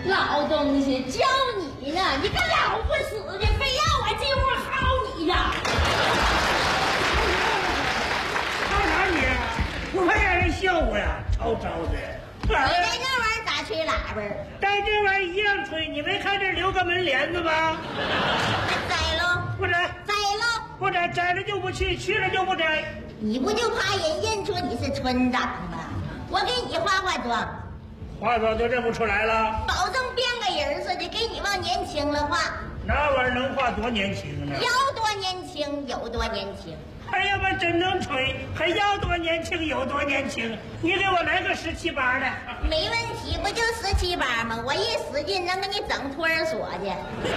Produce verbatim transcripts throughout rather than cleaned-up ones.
老东西，教你呢，你个老不死的，非要我进屋薅你呀！ 薅啥你啊？不怕让人笑话呀？吵吵的。 你在那玩意儿咋吹喇叭？ 带这玩意儿一样吹，你没看这留个门帘子吗？ 摘喽！ 不摘。 摘喽！ 不摘，摘了就不去，去了就不摘。 你不就怕人认出你是村长吗？我给你化化妆， 化妆就认不出来了， 保证变个人似的，给你往年轻了化。 那玩意儿能化多年轻呢？ 要多年轻有多年轻。 哎呀妈，真能吹，还要多年轻有多年轻？你给我来个十七八的。 没问题，不就十七八吗？我一使劲能给你整托儿所去。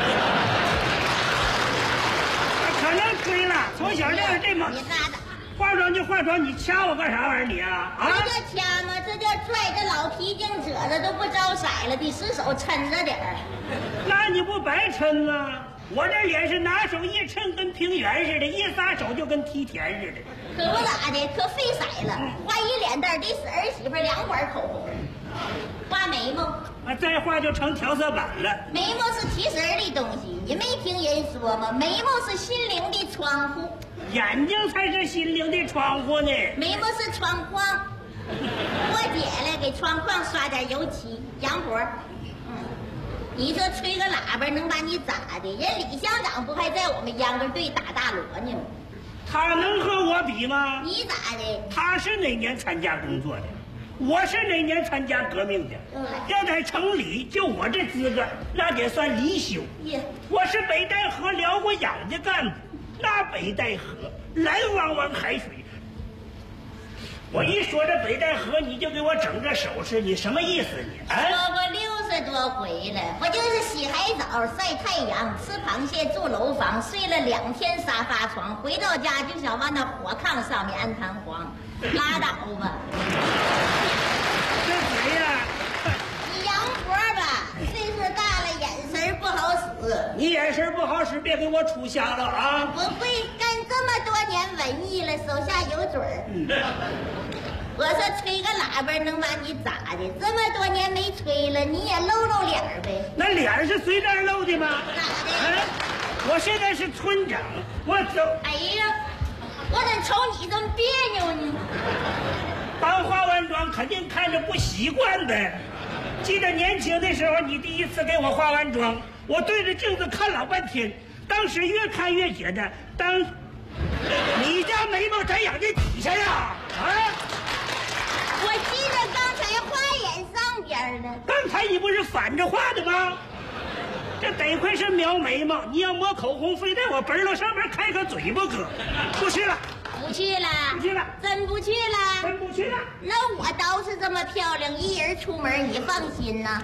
可能吹了，从小练着这么。 你拉倒。 化妆就化妆，你掐我干啥玩意儿你啊？啊！ 这叫掐吗？这叫拽，这老皮筋褶子都不招色了，得使手抻着点儿。 那你不白抻啊？我这脸是拿手一抻跟平原似的，一撒手就跟梯田似的。 可不咋的，可费色了，画一脸蛋得使儿媳妇两管口红。画眉毛啊，再画就成调色板了。 眉毛是提神的东西，你没听人说吗？眉毛是心灵的窗户， 眼睛才是心灵的窗户呢。 眉毛是窗框，过节了给窗框刷点油漆，洋活。嗯，你说吹个喇叭能把你咋的？人李乡长不还在我们秧歌队打大锣呢吗？ 他能和我比吗？ 你咋的？ 他是哪年参加工作的？我是哪年参加革命的？ 嗯、 要在城里，就我这资格，那得算离休。 耶， 我是北戴河辽国养的干部，那北戴河蓝汪汪海水。我一说这北戴河，你就给我整个手势，你什么意思你？啊？ 说过六十多回了，我就是洗海澡、晒太阳、吃螃蟹、住楼房，睡了两天沙发床，回到家就想往那火炕上面安弹簧，拉倒吧。 这谁呀？ 你杨婆吧，岁数大了，眼神不好使。 你眼神不好使，别给我出瞎了啊！ 我会干这么多年文艺了，手下有准儿。嗯、我说吹个喇叭能把你咋的？这么多年没吹了，你也露露脸呗。 那脸是随便露的吗？ 咋的？ 啊、我现在是村长，我走。 哎呀，我怎瞅你这么别扭呢？ 刚化完妆，肯定看着不习惯呗。记得年轻的时候，你第一次给我化完妆，我对着镜子看老半天，当时越看越觉得，当你家眉毛在眼睛底下呀！啊！ 我记得刚才画眼上边呢。 刚才你不是反着画的吗？这得亏是描眉毛，你要抹口红，非得我本儿上面开个嘴不可。不去了。 不去了， 不去了， 真不去了， 真不去了。 那我倒是这么漂亮，一人出门，你放心呐？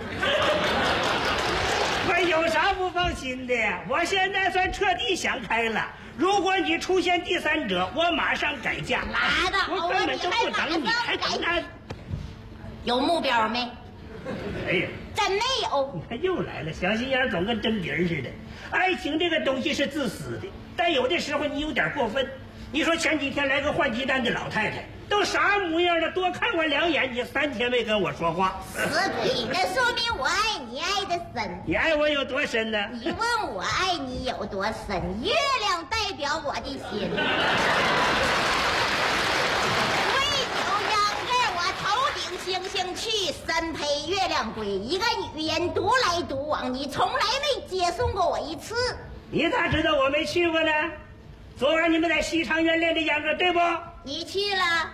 我有啥不放心的？我现在算彻底想开了。如果你出现第三者，我马上改嫁。 拉倒， 我根本就不等你，还等他。 有目标没？ 哎呀， 真没有。 你看又来了，小心眼总跟真鼻儿似的。爱情这个东西是自私的，但有的时候你有点过分。你说前几天来个换鸡蛋的老太太，都啥模样了？多看我两眼，你三天没跟我说话。 死鬼，那说明我爱你爱的深。 你爱我有多深呢？ 你问我爱你有多深？月亮代表我的心。为九阳二，我头顶星星去，身陪月亮归。一个女人独来独往，你从来没接送过我一次。 你咋知道我没去过呢？昨晚你们在西长园练的秧歌，对不？ 你去了。